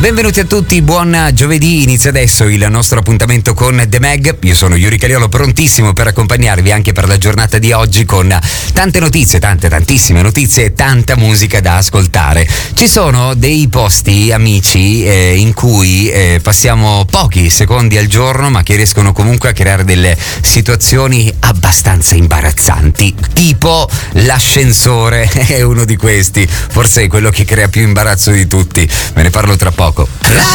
Benvenuti a tutti, buon giovedì, inizia adesso il nostro appuntamento con The Mag. Io sono Yuri Caliolo, prontissimo per accompagnarvi anche per la giornata di oggi con tante notizie, tantissime notizie e tanta musica da ascoltare. Ci sono dei posti, amici, in cui passiamo pochi secondi al giorno ma che riescono comunque a creare delle situazioni abbastanza imbarazzanti, tipo l'ascensore è uno di questi, forse è quello che crea più imbarazzo di tutti, ve ne parlo tra poco.